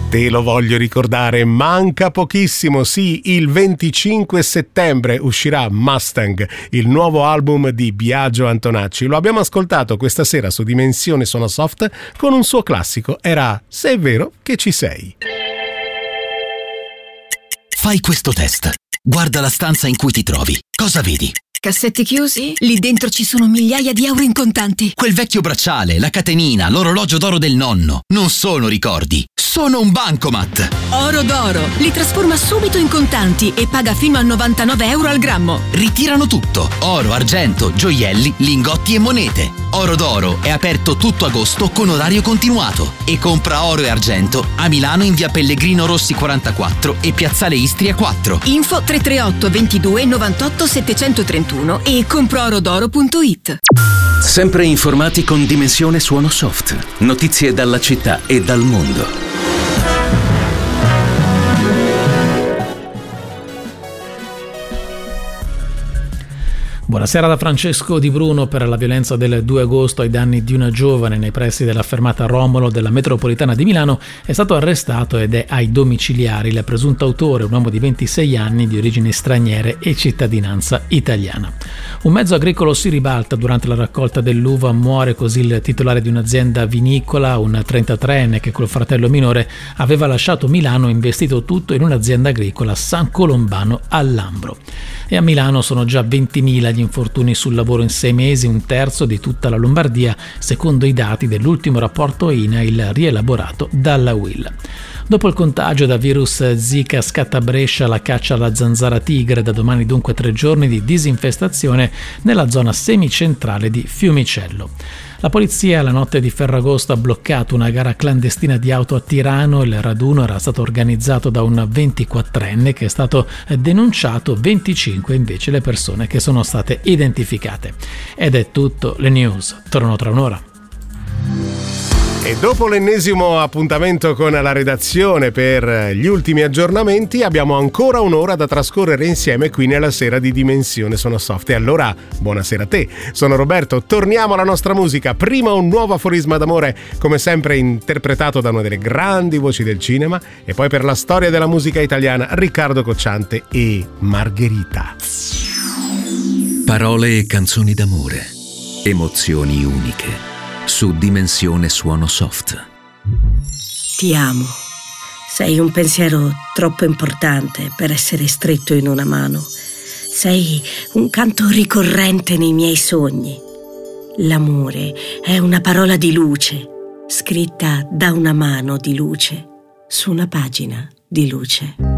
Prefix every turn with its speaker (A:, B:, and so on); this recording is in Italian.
A: Te lo voglio ricordare, manca pochissimo, sì, il 25 settembre uscirà Mustang, il nuovo album di Biagio Antonacci. Lo abbiamo ascoltato questa sera su Dimensione Suono Soft con un suo classico, era Se è vero che ci sei.
B: Fai questo test. Guarda la stanza in cui ti trovi. Cosa vedi?
C: Cassetti chiusi? Lì dentro ci sono migliaia di euro in contanti.
B: Quel vecchio bracciale, la catenina, l'orologio d'oro del nonno. Non sono ricordi, sono un bancomat.
C: Oro d'oro. Li trasforma subito in contanti e paga fino a 99 euro al grammo.
B: Ritirano tutto. Oro, argento, gioielli, lingotti e monete. Oro d'oro è aperto tutto agosto con orario continuato. E compra oro e argento a Milano in via Pellegrino Rossi 44 e piazzale Istria 4.
C: Info 338 22 98 731 e comproorodoro.it.
D: Sempre informati con Dimensione Suono Soft. Notizie dalla città e dal mondo.
E: Buonasera da Francesco Di Bruno. Per la violenza del 2 agosto ai danni di una giovane nei pressi della fermata Romolo della metropolitana di Milano è stato arrestato ed è ai domiciliari il presunto autore, un uomo di 26 anni di origini straniere e cittadinanza italiana. Un mezzo agricolo si ribalta durante la raccolta dell'uva, muore così il titolare di un'azienda vinicola, un 33enne che col fratello minore aveva lasciato Milano e investito tutto in un'azienda agricola San Colombano al Lambro. E a Milano sono già 20.000 gli infortuni sul lavoro in 6 mesi, un terzo di tutta la Lombardia, secondo i dati dell'ultimo rapporto INAIL rielaborato dalla UIL. Dopo il contagio da virus Zika scatta a Brescia la caccia alla zanzara tigre, da domani dunque 3 giorni di disinfestazione nella zona semicentrale di Fiumicello. La polizia la notte di Ferragosto ha bloccato una gara clandestina di auto a Tirano. Il raduno era stato organizzato da un 24enne che è stato denunciato, 25 invece le persone che sono state identificate. Ed è tutto, le news tornano tra un'ora.
A: E dopo l'ennesimo appuntamento con la redazione per gli ultimi aggiornamenti, abbiamo ancora un'ora da trascorrere insieme qui nella sera di Dimensione Suono Soft. E allora, buonasera a te, sono Roberto, torniamo alla nostra musica. Prima un nuovo aforisma d'amore, come sempre interpretato da una delle grandi voci del cinema, e poi per la storia della musica italiana, Riccardo Cocciante e Margherita.
D: Parole e canzoni d'amore, emozioni uniche. Su Dimensione Suono Soft.
F: Ti amo. Sei un pensiero troppo importante per essere stretto in una mano. Sei un canto ricorrente nei miei sogni. L'amore è una parola di luce, scritta da una mano di luce su una pagina di luce.